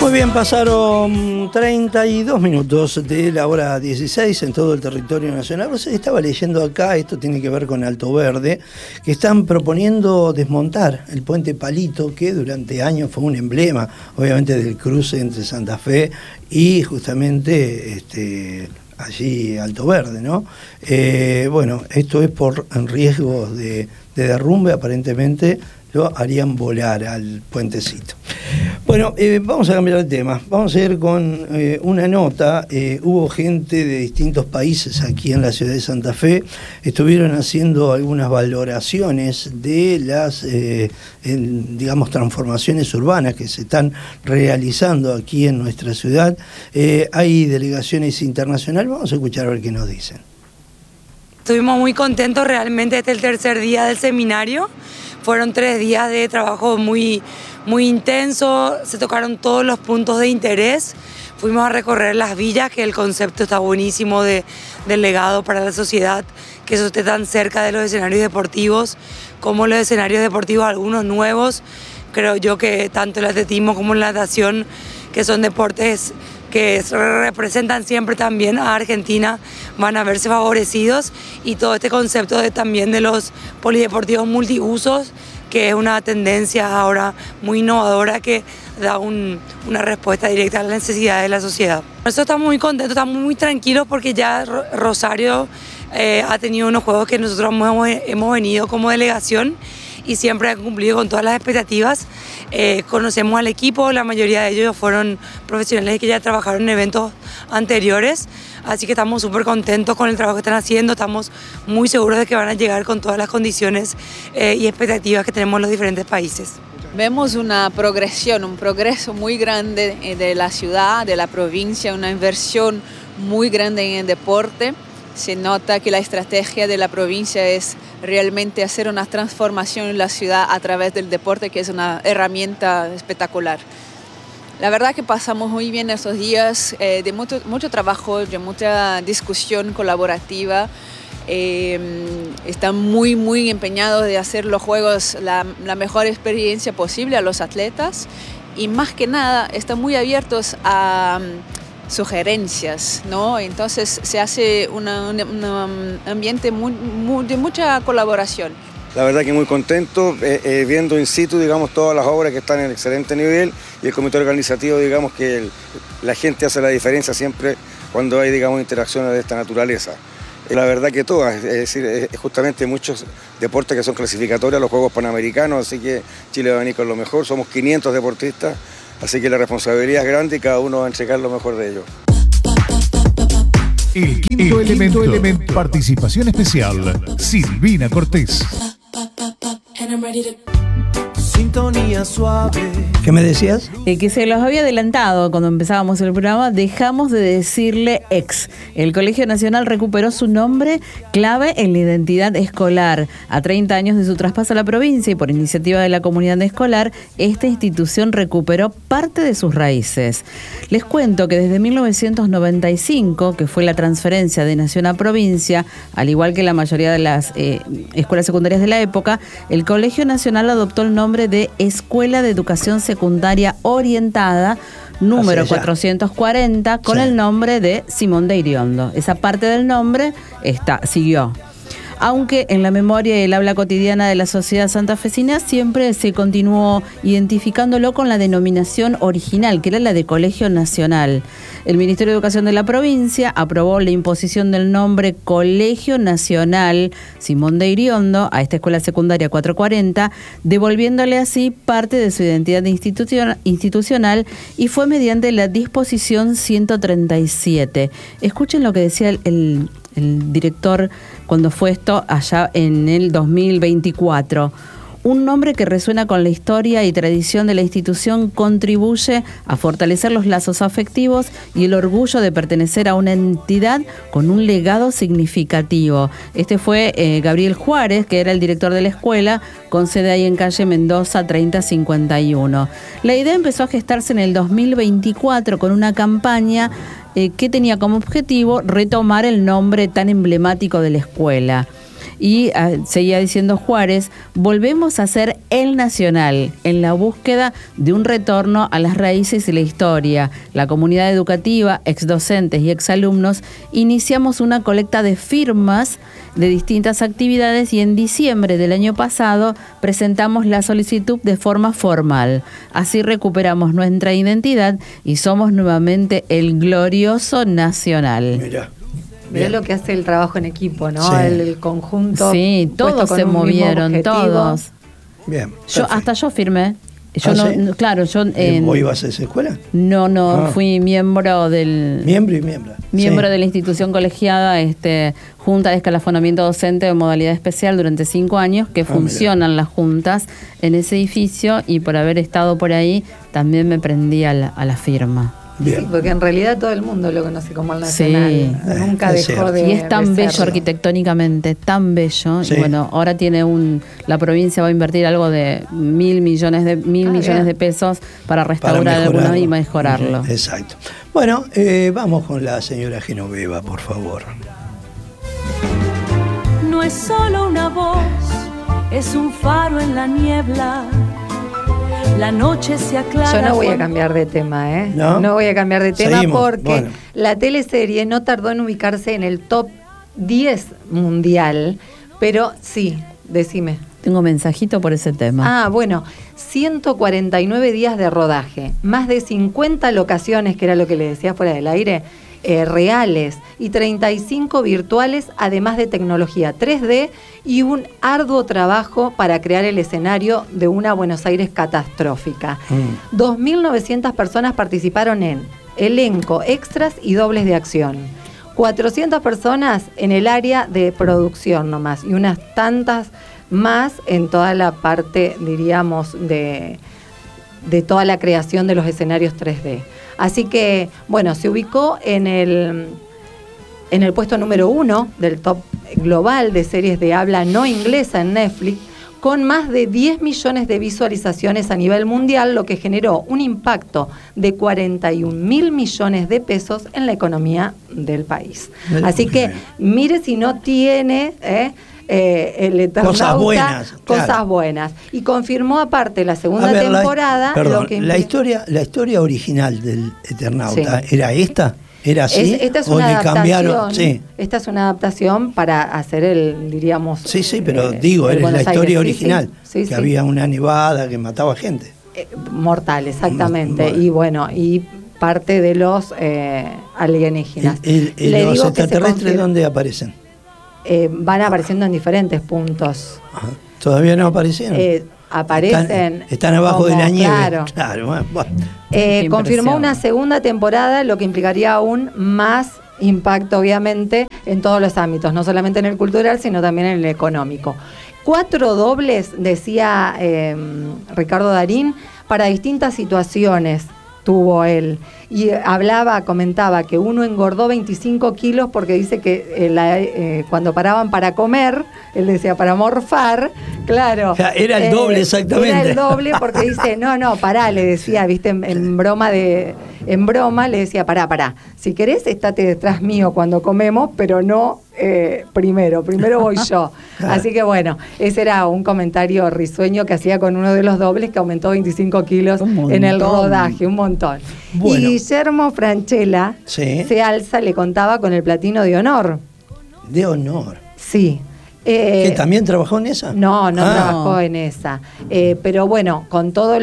Muy bien, pasaron 32 minutos de la hora 16 en todo el territorio nacional. Pues estaba leyendo acá, esto tiene que ver con Alto Verde, que están proponiendo desmontar el puente Palito, que durante años fue un emblema, obviamente, del cruce entre Santa Fe y justamente allí Alto Verde, ¿no? Bueno, esto es por riesgos de derrumbe, aparentemente lo harían volar al puentecito. Bueno, vamos a cambiar de tema. Vamos a ir con una nota. Hubo gente de distintos países aquí en la ciudad de Santa Fe. Estuvieron haciendo algunas valoraciones de las, digamos, transformaciones urbanas que se están realizando aquí en nuestra ciudad. Hay delegaciones internacionales. Vamos a escuchar a ver qué nos dicen. Estuvimos muy contentos realmente. Este es el tercer día del seminario. Fueron 3 días de trabajo muy intenso, se tocaron todos los puntos de interés. Fuimos a recorrer las villas, que el concepto está buenísimo del legado para la sociedad, que eso esté tan cerca de los escenarios deportivos, como los escenarios deportivos, algunos nuevos. Creo yo que tanto el atletismo como la natación, que son deportes que representan siempre también a Argentina, van a verse favorecidos, y todo este concepto también de los polideportivos multiusos, que es una tendencia ahora muy innovadora que da una respuesta directa a las necesidades de la sociedad. Nosotros estamos muy contentos, estamos muy tranquilos, porque ya Rosario ha tenido unos juegos que nosotros hemos venido como delegación y siempre han cumplido con todas las expectativas. Conocemos al equipo, la mayoría de ellos fueron profesionales que ya trabajaron en eventos anteriores, así que estamos súper contentos con el trabajo que están haciendo. Estamos muy seguros de que van a llegar con todas las condiciones y expectativas que tenemos en los diferentes países. Vemos una progresión, un progreso muy grande de la ciudad, de la provincia, una inversión muy grande en el deporte. Se nota que la estrategia de la provincia es realmente hacer una transformación en la ciudad a través del deporte, que es una herramienta espectacular. La verdad que pasamos muy bien estos días de mucho trabajo, de mucha discusión colaborativa. Están muy empeñados de hacer los juegos la mejor experiencia posible a los atletas, y más que nada están muy abiertos a sugerencias, ¿no? Entonces se hace un ambiente de mucha colaboración. La verdad que muy contento, viendo in situ, digamos, todas las obras que están en excelente nivel, y el comité organizativo, digamos, que la gente hace la diferencia siempre cuando hay, digamos, interacciones de esta naturaleza. La verdad que todas, es decir, justamente muchos deportes que son clasificatorios a los Juegos Panamericanos, así que Chile va a venir con lo mejor, somos 500 deportistas, así que la responsabilidad es grande y cada uno va a entregar lo mejor de ellos. El quinto elemento. Participación especial, Silvina Cortés. Sintonía suave. ¿Qué me decías? Que se los había adelantado cuando empezábamos el programa. Dejamos de decirle ex. El Colegio Nacional recuperó su nombre clave en la identidad escolar. A 30 años de su traspaso a la provincia y por iniciativa de la comunidad escolar, esta institución recuperó parte de sus raíces. Les cuento que desde 1995, que fue la transferencia de nación a provincia, al igual que la mayoría de las escuelas secundarias de la época, el Colegio Nacional adoptó el nombre de Escuela de Educación Secundaria Orientada, número 440, con el nombre de Simón de Iriondo. Esa parte del nombre siguió. Aunque en la memoria y el habla cotidiana de la sociedad santafesina siempre se continuó identificándolo con la denominación original, que era la de Colegio Nacional. El Ministerio de Educación de la provincia aprobó la imposición del nombre Colegio Nacional Simón de Iriondo a esta escuela secundaria 440, devolviéndole así parte de su identidad institucional, y fue mediante la disposición 137. Escuchen lo que decía el director cuando fue esto allá en el 2024. Un nombre que resuena con la historia y tradición de la institución contribuye a fortalecer los lazos afectivos y el orgullo de pertenecer a una entidad con un legado significativo. Este fue Gabriel Juárez, que era el director de la escuela, con sede ahí en calle Mendoza 3051. La idea empezó a gestarse en el 2024 con una campaña que tenía como objetivo retomar el nombre tan emblemático de la escuela. Y seguía diciendo Juárez, volvemos a ser el nacional en la búsqueda de un retorno a las raíces y la historia. La comunidad educativa, exdocentes y exalumnos iniciamos una colecta de firmas de distintas actividades y en diciembre del año pasado presentamos la solicitud de forma formal. Así recuperamos nuestra identidad y somos nuevamente el glorioso nacional. Mirá lo que hace el trabajo en equipo, ¿no? Sí. El conjunto. Sí, todos se movieron, todos. Bien. Hasta yo firmé. Yo ¿Ah, no, sí? no, claro, yo ¿Vos ibas a esa escuela? no fui miembro del Miembro y miembro. miembro Sí. de la institución colegiada, Junta de Escalafonamiento Docente de modalidad especial durante 5 años, que funcionan las juntas en ese edificio, y por haber estado por ahí también me prendí a la firma. Bien. Sí, porque en realidad todo el mundo lo conoce como el nacional. Sí. Nunca Es dejó cierto. de. Y es tan de bello serlo. arquitectónicamente, tan bello. Sí. Y bueno, ahora tiene la provincia va a invertir algo de 1.000 millones de pesos para restaurar algunos y mejorarlo. Ujú, exacto. Bueno, vamos con la señora Genoveva, por favor. No es solo una voz, es un faro en la niebla. La noche se aclara. Yo no voy a cuando- cambiar de tema, ¿eh? ¿No? No voy a cambiar de tema Seguimos, porque bueno. la teleserie no tardó en ubicarse en el top 10 mundial, pero sí, decime. Tengo mensajito por ese tema. Ah, bueno, 149 días de rodaje, más de 50 locaciones, que era lo que le decía fuera del aire, reales, y 35 virtuales, además de tecnología 3D y un arduo trabajo para crear el escenario de una Buenos Aires catastrófica. 2.900 personas participaron en elenco, extras y dobles de acción. 400 personas en el área de producción nomás, y unas tantas más en toda la parte, diríamos, de toda la creación de los escenarios 3D. Así que, bueno, se ubicó en el puesto número 1 del top global de series de habla no inglesa en Netflix, con más de 10 millones de visualizaciones a nivel mundial, lo que generó un impacto de 41.000 millones de pesos en la economía del país. Así que, mire si no tiene... el Eternauta, cosas buenas. buenas. Y confirmó aparte la segunda A ver, temporada. Perdón, lo que la historia original del Eternauta, Sí. ¿era esta? ¿Era así? Esta es ¿O una le adaptación. cambiaron? Sí. Esta es una adaptación para hacer diríamos. Sí, pero digo, el es Buenos la historia Aires. Sí, original, sí, que sí. había una nevada que mataba gente. Mortal, exactamente. Bueno. Y bueno, y parte de los alienígenas. ¿Los que se extraterrestres dónde aparecen? Van apareciendo en diferentes puntos. Ajá. ¿Todavía no aparecieron? Aparecen. Están abajo como, de la nieve. Claro. Bueno. Confirmó una segunda temporada, lo que implicaría aún más impacto, obviamente, en todos los ámbitos, no solamente en el cultural, sino también en el económico. 4 dobles, decía Ricardo Darín, para distintas situaciones tuvo él. Y comentaba que uno engordó 25 kilos porque dice que cuando paraban para comer, él decía para morfar, claro. O sea, era el doble exactamente. Era el doble porque dice, no, pará, le decía, viste, en broma le decía, pará, si querés estate detrás mío cuando comemos, pero no primero voy yo. Claro. Así que bueno, ese era un comentario risueño que hacía con uno de los dobles que aumentó 25 kilos en el rodaje, un montón. Bueno. Y Guillermo Francella se alza, le contaba, con el platino de honor. De honor. Sí. ¿Que también trabajó en esa? No trabajó en esa. Pero bueno, con todo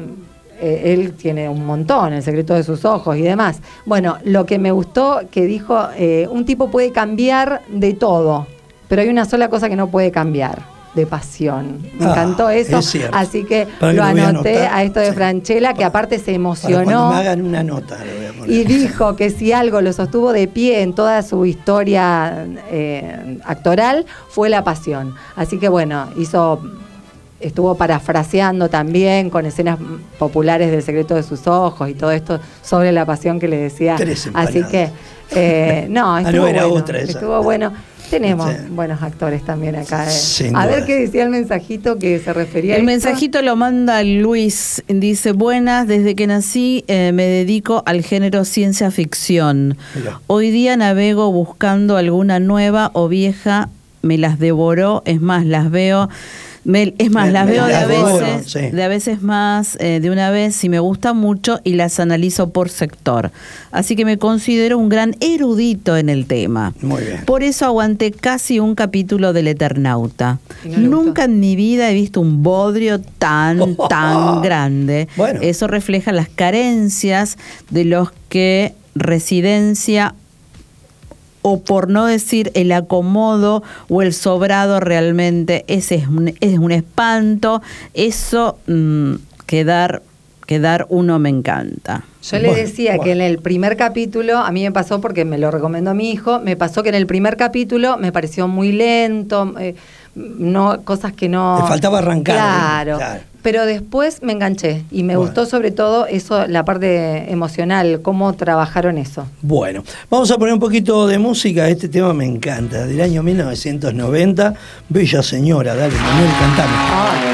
él tiene un montón, El secreto de sus ojos y demás. Bueno, lo que me gustó que dijo, un tipo puede cambiar de todo, pero hay una sola cosa que no puede cambiar, de pasión. Me encantó eso, es cierto. así que Para que lo lo voy a anoté anotar. a esto de Francella, que aparte se Para emocionó. cuando me hagan una nota lo voy a poner. Y dijo que si algo lo sostuvo de pie en toda su historia actoral, fue la pasión. Así que bueno, estuvo parafraseando también con escenas populares del secreto de sus ojos y todo esto sobre la pasión que le decía. Así que, estuvo era bueno. otra esa. Estuvo bueno. Tenemos Sí. buenos actores también acá. Sin A ver duda. qué decía el mensajito que se refería a El esto. mensajito lo manda Luis, dice: buenas, desde que nací me dedico al género ciencia ficción. Mirá. Hoy día navego buscando alguna nueva o vieja me las devoró, es más, las veo... las veo de a veces más de una vez si me gusta mucho y las analizo por sector. Así que me considero un gran erudito en el tema. Muy bien. Por eso aguanté casi un capítulo del Eternauta. Nunca en mi vida he visto un bodrio tan grande. Bueno. Eso refleja las carencias de los que residencia, o por no decir el acomodo o el sobrado, realmente ese es un espanto. Eso, quedar uno me encanta. Yo le decía que en el primer capítulo, a mí me pasó porque me lo recomendó mi hijo, me pasó que en el primer capítulo me pareció muy lento, cosas que no... Te faltaba arrancar. Claro. Pero después me enganché y me gustó sobre todo eso, la parte emocional, cómo trabajaron eso. Bueno, vamos a poner un poquito de música. Este tema me encanta, del año 1990. Bella Señora, dale, Manuel, cantame.